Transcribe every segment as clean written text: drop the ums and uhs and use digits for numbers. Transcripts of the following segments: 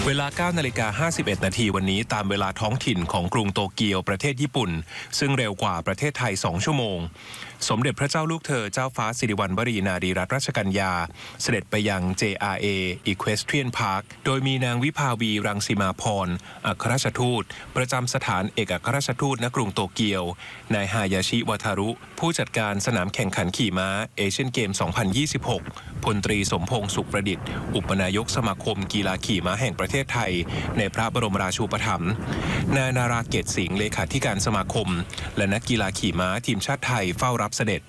เวลา 9:51 นาทีวันนี้ตามเวลาท้องถิ่นของกรุงโตเกียวประเทศญี่ปุ่นซึ่งเร็วกว่าประเทศไทย2 ชั่วโมงสมเด็จพระเจ้าลูกเธอเจ้าฟ้าสิริวัณวรีนารีรัตนราชกัญญาเสด็จไปยัง JRA Equestrian Park โดยมีนางวิภาวีรังสีมาพรอัครราชทูตประจำสถานเอกอัครราชทูตณกรุงโตเกียวนายฮายาชิวาทารุผู้จัดการสนามแข่งขันขี่ม้าเอเชียนเกม 2026 พลตรีสมพงษ์สุขประดิษฐ์อุปนายกสมาคมกีฬาขี่ม้าแห่งประเทศไทยในพระบรมราชูปถัมภ์นายนาราเกตสิงห์เลขาธิการสมาคมและนักกีฬาขี่ม้าทีมชาติไทยเฝ้ารับเสด็จ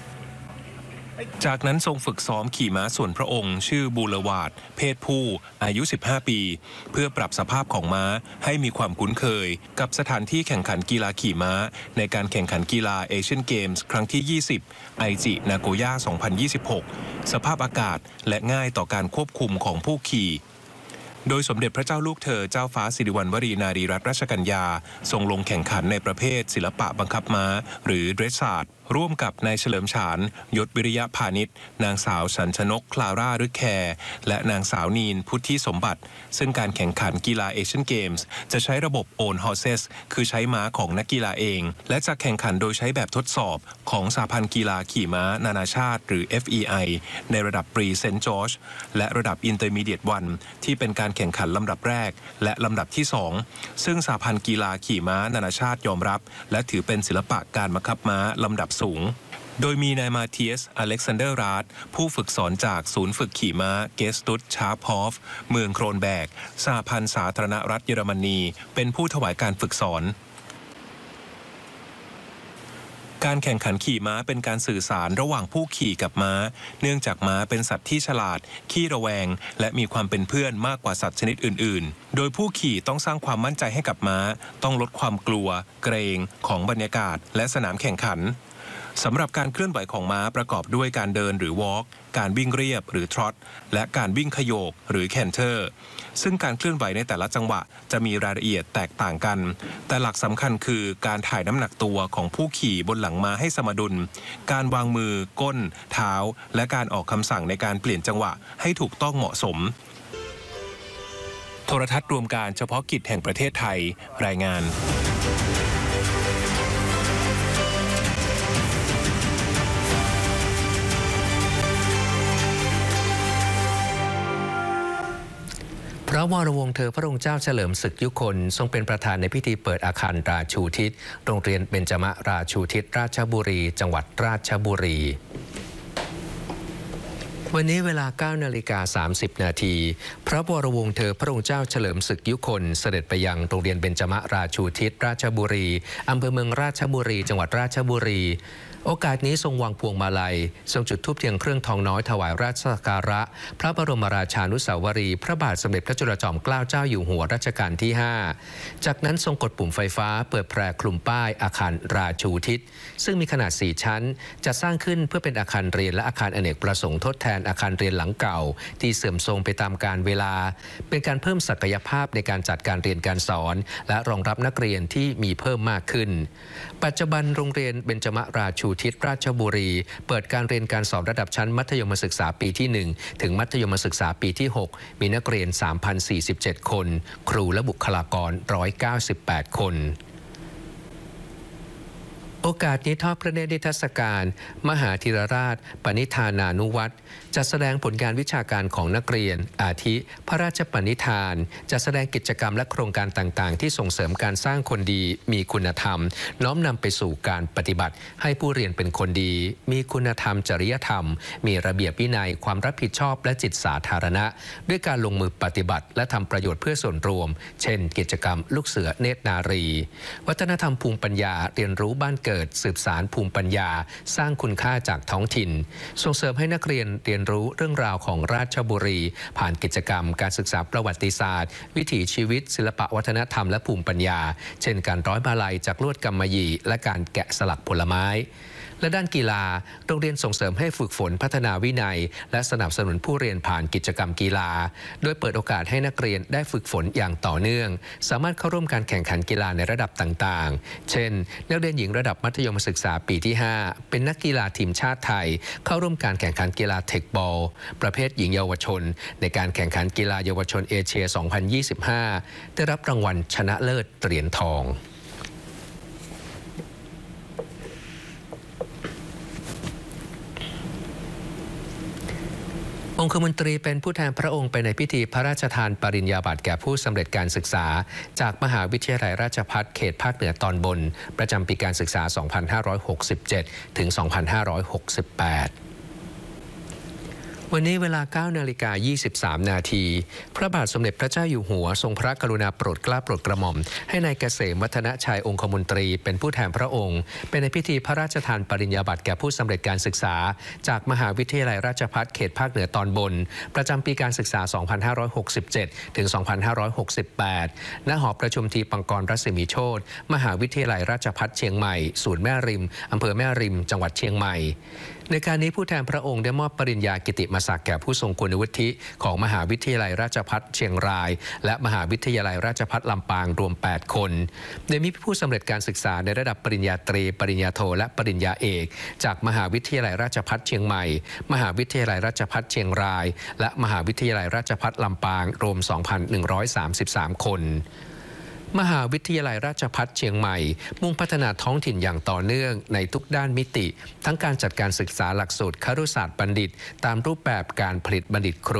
จากนั้นทรงฝึกซ้อมขี่ม้าส่วนพระองค์ชื่อบูเลวาร์ดเพศผู้อายุ15 ปีเพื่อปรับสภาพของม้าให้มีความคุ้นเคยกับสถานที่แข่งขันกีฬาขี่ม้าในการแข่งขันกีฬาเอเชียนเกมส์ครั้งที่ 20 ไอจินาโกย่า 2026 สภาพอากาศและง่ายต่อการควบคุมของผู้ขี่โดยสมเด็จพระเจ้าลูกเธอเจ้าฟ้าสิริวัณวรีนารีรัตนราชกัญญาทรงลงแข่งขันในประเภทศิลปะบังคับม้าหรือเดรสซาร์ดร่วมกับนายเฉลิมฉานยศวิริยะพาณิชย์นางสาวสัญชนกคลาร่ารึกแคร์และนางสาวนีนพุทธิสมบัติซึ่งการแข่งขันกีฬาเอเชียนเกมส์จะใช้ระบบ Own Horses คือใช้ม้าของนักกีฬาเองและจะแข่งขันโดยใช้แบบทดสอบของสหพันธ์กีฬาขี่ม้านานาชาติหรือ FEI ในระดับปรีเซนต์จอร์จและระดับ Intermediate 1ที่เป็นการแข่งขันลำดับแรกและลำดับที่2ซึ่งสหพันธ์กีฬาขี่ม้านานาชาติยอมรับและถือเป็นศิลปะการบังคับม้าลำดับสูงโดยมีนายมาเทียสอเล็กซานเดอร์ราดผู้ฝึกสอนจากศูนย์ฝึกขี่ม้าเกสตุตชาร์พอฟเมืองโครนแบกสหพันธ์สาธารณรัฐเยอรมนีเป็นผู้ถวายการฝึกสอนการแข่งขันขี่ม้าเป็นการสื่อสารระหว่างผู้ขี่กับม้าเนื่องจากม้าเป็นสัตว์ที่ฉลาดขี้ระแวงและมีความเป็นเพื่อนมากกว่าสัตว์ชนิดอื่นๆโดยผู้ขี่ต้องสร้างความมั่นใจให้กับม้าต้องลดความกลัวเกรงของบรรยากาศและสนามแข่งขันสำหรับการเคลื่อนไหวของม้าประกอบด้วยการเดินหรือวอล์กการวิ่งเรียบหรือทรอตและการวิ่งขโยกหรือแคนเทอร์ซึ่งการเคลื่อนไหวในแต่ละจังหวะจะมีรายละเอียดแตกต่างกันแต่หลักสำคัญคือการถ่ายน้ำหนักตัวของผู้ขี่บนหลังม้าให้สมดุลการวางมือก้นเท้าและการออกคำสั่งในการเปลี่ยนจังหวะให้ถูกต้องเหมาะสมโทรทัศน์รวมการเฉพาะกิจแห่งประเทศไทยรายงานพระวรวงศ์เธอพระองค์เจ้าเฉลิมศึกยุคนทรงเป็นประธานในพิธีเปิดอาคารราชูทิศโรงเรียนเบญจมราชูทิศราชบุรีจังหวัดราชบุรีวันนี้เวลา 9:30 นาทีพระวรวงศ์เธอพระองค์เจ้าเฉลิมศึกยุคนเสด็จไปยังโรงเรียนเบญจมราชูทิศราชบุรีอำเภอเมืองราชบุรีจังหวัดราชบุรีโอกาสนี้ทรงวางพวงมาลัยทรงจุดธูปเทียนเครื่องทองน้อยถวายราชสักการะพระบรมราชานุสาวรีย์พระบาทสมเด็จพระจุลจอมเกล้าเจ้าอยู่หัวรัชกาลที่ 5จากนั้นทรงกดปุ่มไฟฟ้าเปิดแพร่คลุมป้ายอาคารราชูทิศซึ่งมีขนาด4ชั้นจะสร้างขึ้นเพื่อเป็นอาคารเรียนและอาคารอเนกประสงค์ทดแทนอาคารเรียนหลังเก่าที่เสื่อมโทรมไปตามกาลเวลาเป็นการเพิ่มศักยภาพในการจัดการเรียนการสอนและรองรับนักเรียนที่มีเพิ่มมากขึ้นปัจจุบันโรงเรียนเบญจมราชูทิศราชบุรีเปิดการเรียนการสอนระดับชั้นมัธยมศึกษาปีที่ 1 ถึงมัธยมศึกษาปีที่ 6 มีนักเรียน 3,047 คนครูและบุคลากร 198 คนโอกาสนี้ทอดพระเนตรนิทรรศการมหาธีรราชปณิธานานุวัตรจัดแสดงผลงานวิชาการของนักเรียนอาทิพระราชปณิธานจัดแสดงกิจกรรมและโครงการต่างๆที่ส่งเสริมการสร้างคนดีมีคุณธรรมน้อมนำไปสู่การปฏิบัติให้ผู้เรียนเป็นคนดีมีคุณธรรมจริยธรรมมีระเบียบวินัยความรับผิดชอบและจิตสาธารณะด้วยการลงมือปฏิบัติและทำประโยชน์เพื่อส่วนรวมเช่นกิจกรรมลูกเสือเนตรนารีวัฒนธรรมภูมิปัญญาเรียนรู้บ้านเกิดสืบสานภูมิปัญญาสร้างคุณค่าจากท้องถิ่นส่งเสริมให้นักเรียนเรียนรู้เรื่องราวของราชบุรีผ่านกิจกรรมการศึกษาประวัติศาสตร์วิถีชีวิตศิลปวัฒนธรรมและภูมิปัญญาเช่นการร้อยมาลัยจากลวดกำมะหยี่และการแกะสลักผลไม้และด้านกีฬาโรงเรียนส่งเสริมให้ฝึกฝนพัฒนาวินัยและสนับสนุนผู้เรียนผ่านกิจกรรมกีฬาโดยเปิดโอกาสให้นักเรียนได้ฝึกฝนอย่างต่อเนื่องสามารถเข้าร่วมการแข่งขันกีฬาในระดับต่างๆเช่นนักเรียนหญิงระดับมัธยมศึกษาปีที่ 5เป็นนักกีฬาทีมชาติไทยเข้าร่วมการแข่งขันกีฬาเทคบอลประเภทหญิงเยาวชนในการแข่งขันกีฬาเยาวชนเอเชีย 2025 ได้รับรางวัลชนะเลิศเหรียญทององคมนตรีเป็นผู้แทนพระองค์ไปในพิธีพระราชทานปริญญาบัตรแก่ผู้สำเร็จการศึกษาจากมหาวิทยาลัยราชภัฏเขตภาคเหนือตอนบนประจำปีการศึกษา 2567 ถึง 2568 วันนี้เวลา 9:23 นาทีพระบาทสมเด็จพระเจ้าอยู่หัวทรงพระกรุณาโปรดเกล้าโปรดกระหม่อมให้นายเกษมวัฒนชัยองคมนตรีเป็นผู้แทนพระองค์เป็นในพิธีพระราชทานปริญญาบัตรแก่ผู้สำเร็จการศึกษาจากมหาวิทยาลัยราชภัฏเขตภาคเหนือตอนบนประจำปีการศึกษา 2567 ถึง 2568 ณ หอประชุมทีปังกรรัศมีโชติมหาวิทยาลัยราชภัฏเชียงใหม่ศูนย์แม่ริมอำเภอแม่ริมจังหวัดเชียงใหม่ในการนี้ผู้แทนพระองค์ได้มอบปริญญากิติมศักดิ์แก่ผู้ทรงคุณวุฒิของมหาวิทยาลัยราชภัฏเชียงรายและมหาวิทยาลัยราชภัฏลำปางรวม 8 คนโดยมีผู้สำเร็จการศึกษาในระดับปริญญาตรีปริญญาโทและปริญญาเอกจากมหาวิทยาลัยราชภัฏเชียงใหม่มหาวิทยาลัยราชภัฏเชียงรายและมหาวิทยาลัยราชภัฏลำปางรวม 2,133 คนมหาวิทยาลัยราชภัฏเชียงใหม่มุ่งพัฒนาท้องถิ่นอย่างต่อเนื่องในทุกด้านมิติทั้งการจัดการศึกษาหลักสูตรครุศาสตร์บัณฑิตตามรูปแบบการผลิตบัณฑิตครู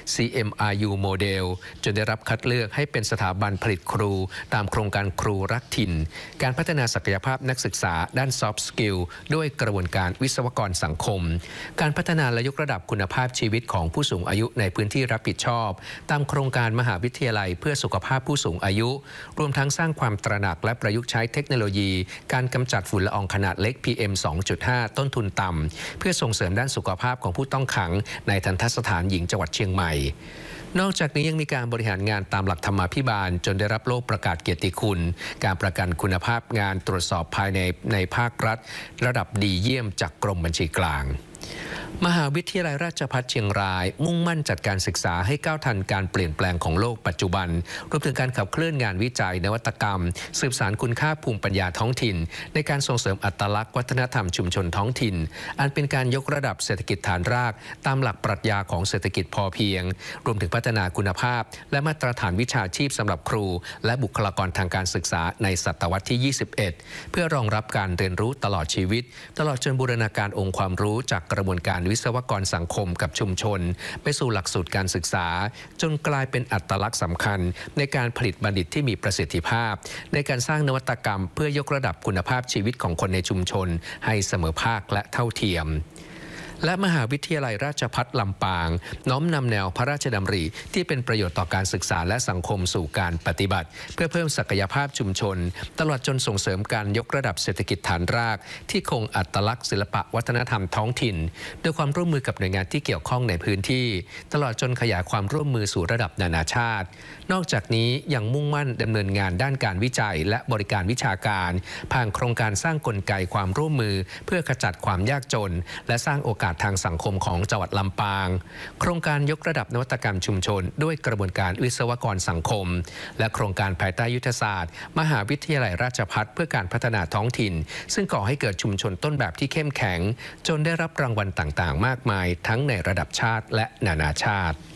CMRU โมเดลจนได้รับคัดเลือกให้เป็นสถาบันผลิตครูตามโครงการครูรักถิ่นการพัฒนาศักยภาพนักศึกษาด้าน Soft Skill ด้วยกระบวนการวิศวกรสังคมการพัฒนาและยกระดับคุณภาพชีวิตของผู้สูงอายุในพื้นที่รับผิดชอบตามโครงการมหาวิทยาลัยเพื่อสุขภาพผู้สูงอายุรวมทั้งสร้างความตระหนักและประยุกต์ใช้เทคโนโลยีการกำจัดฝุ่นละอองขนาดเล็ก PM 2.5 ต้นทุนต่ำเพื่อส่งเสริมด้านสุขภาพของผู้ต้องขังในทัณฑสถานหญิงจังหวัดเชียงใหม่นอกจากนี้ยังมีการบริหารงานตามหลักธรรมาภิบาลจนได้รับโล่ประกาศเกียรติคุณการประกันคุณภาพงานตรวจสอบภายในภาครัฐระดับดีเยี่ยมจากกรมบัญชีกลางมหาวิทยาลัยราชภัฏเชียงรายมุ่งมั่นจัดการศึกษาให้ก้าวทันการเปลี่ยนแปลงของโลกปัจจุบันรวมถึงการขับเคลื่อนงานวิจัยนวัตกรรมสืบสานคุณค่าภูมิปัญญาท้องถิ่นในการส่งเสริมอัตลักษณ์วัฒนธรรมชุมชนท้องถิ่นอันเป็นการยกระดับเศรษฐกิจฐานรากตามหลักปรัชญาของเศรษฐกิจพอเพียงรวมถึงพัฒนาคุณภาพและมาตรฐานวิชาชีพสำหรับครูและบุคลากรทางการศึกษาในศตวรรษที่ 21 เพื่อรองรับการเรียนรู้ตลอดชีวิตตลอดจนบูรณาการองค์ความรู้จากกระบวนการวิศวกรสังคมกับชุมชนไปสู่หลักสูตรการศึกษาจนกลายเป็นอัตลักษณ์สำคัญในการผลิตบัณฑิตที่มีประสิทธิภาพในการสร้างนวัตกรรมเพื่อยกระดับคุณภาพชีวิตของคนในชุมชนให้เสมอภาคและเท่าเทียมและมหาวิทยาลัยราชภัฏลำปางน้อมนำแนวพระราชดำริที่เป็นประโยชน์ต่อการศึกษาและสังคมสู่การปฏิบัติเพื่อเพิ่มศักยภาพชุมชนตลอดจนส่งเสริมการยกระดับเศรษฐกิจฐานรากที่คงอัตลักษณ์ศิลปะวัฒนธรรมท้องถิ่นด้วยความร่วมมือกับหน่วยงานที่เกี่ยวข้องในพื้นที่ตลอดจนขยายความร่วมมือสู่ระดับนานาชาตินอกจากนี้ยังมุ่งมั่นดำเนินงานด้านการวิจัยและบริการวิชาการผ่านโครงการสร้างกลไกความร่วมมือเพื่อขจัดความยากจนและสร้างโอกาสทางสังคมของจังหวัดลำปางโครงการยกระดับนวัตกรรมชุมชนด้วยกระบวนการวิศวกรสังคมและโครงการภายใต้ยุทธศาสตร์มหาวิทยาลัยราชภัฏเพื่อการพัฒนาท้องถิ่นซึ่งก่อให้เกิดชุมชนต้นแบบที่เข้มแข็งจนได้รับรางวัลต่างๆมากมายทั้งในระดับชาติและนานาชาติ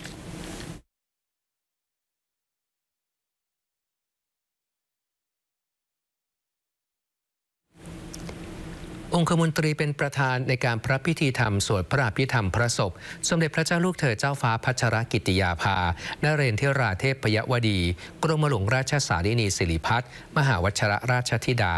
องคมนตรีเป็นประธานในการพระพิธีธรรมสวดพระอภิธรรมพระศพสมเด็จพระเจ้าลูกเธอเจ้าฟ้าพัชรกิติยาภานเรนทิราเทพยวดีกรมหลวงราชสารินีสิริพัฒน์มหาวชิรราชธิดา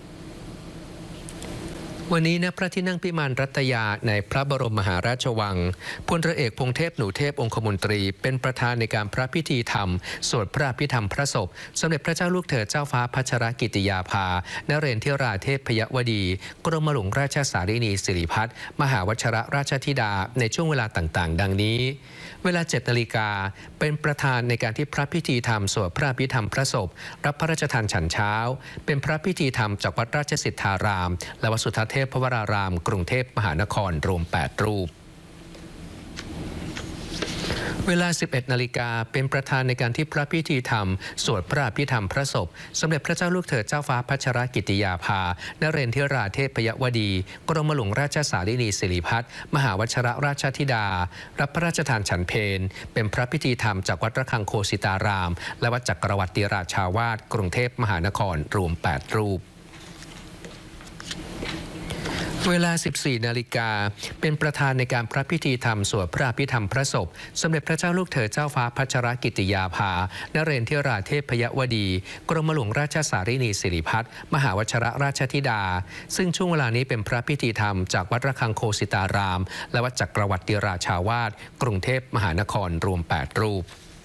วันนี้ณพระที่นั่งพิมานรัตยาในพระบรมมหาราชวังพลเรือเอกพงเทพหนูเทพองคมนตรีเป็นประธานในการพระพิธีธรรมสวดพระอภิธรรมพระศพสมเด็จพระเจ้าลูกเธอเจ้าฟ้าพัชรกิติยาภานเรนทิราเทพยวดีกรมหลวงราชสารินีสิริพัฒน์มหาวชิรราชธิดาในช่วงเวลาต่างๆดังนี้เวลา 7 นาฬิกาเป็นประธานในการที่พระพิธีธรรมสวดพระอภิธรรมพระศพรับพระราชทานฉันเช้าเป็นพระพิธีธรรมจากวัดราชสิทธารามและวัดสุทัศน์เทพวรารามกรุงเทพมหานครรวม8รูปเวลา 11 นาฬิกาเป็นประธานในการที่พระพิธีธรรมสวดพระอภิธรรมพระศพสมเด็จพระเจ้าลูกเธอเจ้าฟ้าพัชรกิติยาภานเรนทิราเทพยวดีกรมหลวงราชสารินีสิริพัฒน์มหาวชรราชธิดารับพระราชทานฉันเพลเป็นพระพิธีธรรมจากวัดระฆังโคสิตารามและวัดจักรวรรดิราชาวาสกรุงเทพมหานครรวม8รูปเวลา 14 นาฬิกาเป็นประธานในการพระพิธีธรรมสวดพระอภิธรรมพระศพสมเด็จพระเจ้าลูกเธอเจ้าฟ้าพัชรกิติยาภานเรนทิราเทพยวดีกรมหลวงราชสารินีสิริพัฒน์มหาวชรราชธิดาซึ่งช่วงเวลานี้เป็นพระพิธีธรรมจากวัดระฆังโคสิตารามและวัดจักรวรรดิราชาวาสกรุงเทพมหานครรวม8รูป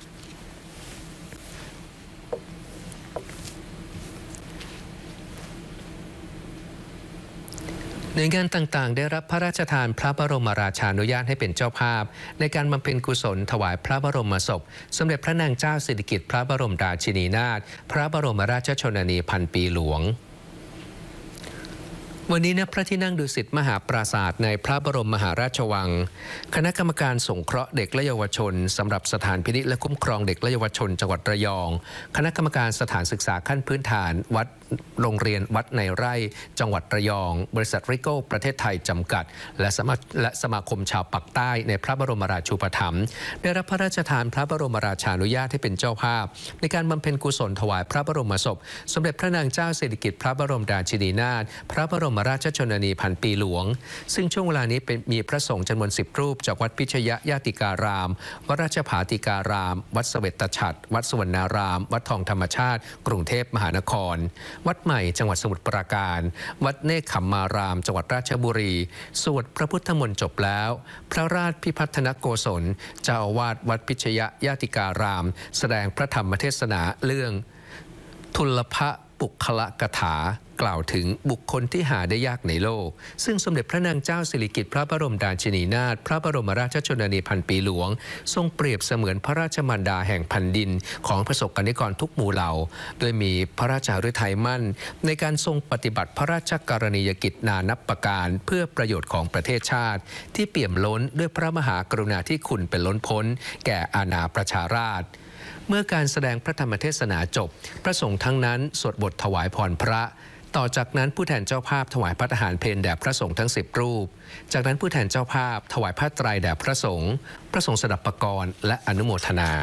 หน่วยงานต่างๆได้รับพระราชทานพระบรมราชานุญาตให้เป็นเจ้าภาพในการบำเพ็ญกุศลถวายพระบรมศพสมเด็จพระนางเจ้าสิริกิติ์พระบรมราชินีนาถพระบรมราชชนนีพันปีหลวงวันนี้ณพระที่นั่งดุสิตมหาปราสาทในพระบรมมหาราชวังคณะกรรมการสงเคราะห์เด็กและเยาวชนสำหรับสถานพินิจและคุ้มครองเด็กและเยาวชนจังหวัดระยองคณะกรรมการสถานศึกษาขั้นพื้นฐานวัดโรงเรียนวัดในไร่จังหวัดระยองบริษัทริโก้ประเทศไทยจำกัดและสมาคมชาวปักใต้ในพระบรมราชูปถัมภ์ได้รับพระราชทานพระบรมราชานุญาตให้เป็นเจ้าภาพในการบำเพ็ญกุศลถวายพระบรมศพสมเด็จพระนางเจ้าสิริกิติ์พระบรมราชินีนาถพระบรมราชชนนีพันปีหลวงซึ่งช่วงเวลานี้มีพระสงฆ์จำนวน10รูปจากวัดพิชยญาติการามวัดราชภาติการามวัดเสวตฉัตรวัดสุวรรณารามวัดทองธรรมชาติกรุงเทพมหานครวัดใหม่จังหวัดสมุทรปราการวัดเนคขมมารามจังหวัดราชบุรีสวดพระพุทธมนต์จบแล้วพระราชพิพัฒนโกศลเจ้าอาวาสวัดพิชยญาติการามแสดงพระธรรมเทศนาเรื่องทุลภปุคละกถากล่าวถึงบุคคลที่หาได้ยากในโลกซึ่งสมเด็จพระนางเจ้าสิริกิติ์พระบรมราชินีนาถพระบรมราชชนนีพันปีหลวงทรงเปรียบเสมือนพระราชมารดาแห่งแผ่นดินของประสบกนิกรทุกหมู่เหล่าโดยมีพระราชฤทัยมั่นในการทรงปฏิบัติพระราชกรณียกิจนานับประการเพื่อประโยชน์ของประเทศชาติที่เปี่ยมล้นด้วยพระมหากรุณาธิคุณเป็นล้นพ้นแก่อาณาประชาราษฎร์เมื่อการแสดงพระธรรมเทศนาจบพระสงฆ์ทั้งนั้นสวดบทถวายพรพระต่อจากนั้นผู้แทนเจ้าภาพถวายพระทหารเพลแด่พระสงฆ์ทั้ง10รูปจากนั้นผู้แทนเจ้าภาพถวายผ้าไตรแด่พระสงฆ์สดับปกรณ์และอนุโมทนา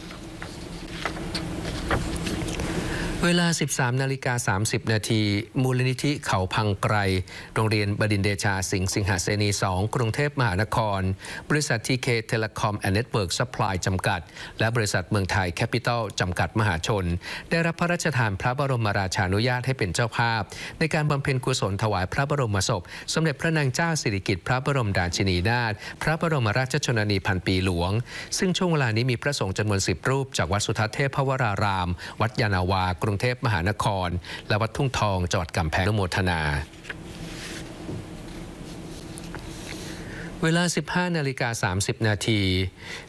เวลา 13:30 นาทีมูลนิธิเขาพังไกรโรงเรียนบดินทร์เดชาสิงหเสนี 2 กรุงเทพมหานครบริษัท TK Telecom and Network Supply จำกัดและบริษัทเมืองไทยแคปิตอลจำกัดมหาชนได้รับพระราชทานพระบรมราชานุญาตให้เป็นเจ้าภาพในการบำเพ็ญกุศลถวายพระบรมศพสมเด็จพระนางเจ้าสิริกิติ์พระบรมราชินีนาถพระบรมราชชนนีพันปีหลวงซึ่งช่วงเวลานี้มีพระสงฆ์จำนวน10รูปจากวัดสุทัศน์เทพวรารามวัดยานาวากรุงเทพมหานครและวัดทุ่งทองจังหวัดกำแพงอนุโมทนาเวลา 15:30 นาที